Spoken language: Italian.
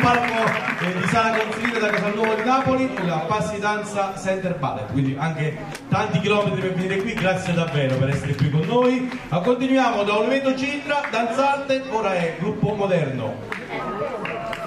palco di Sala Consilina da Casalnuovo di Napoli, la Passi Danza Center Ballet, quindi anche tanti chilometri per venire qui, grazie davvero per essere qui con noi. Ma continuiamo da Oliveto Cindra, Danzarte, ora è gruppo moderno.